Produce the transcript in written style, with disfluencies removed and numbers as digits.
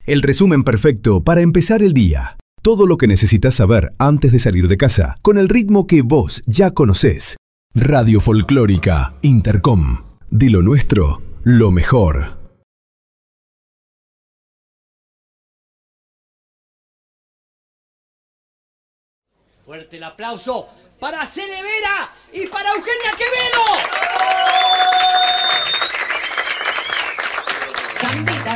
El resumen perfecto para empezar el día. Todo lo que necesitas saber antes de salir de casa, con el ritmo que vos ya conocés. Radio Folclórica Intercom. De lo nuestro, lo mejor. Fuerte el aplauso para Cele Vera y para Eugenia Quevedo.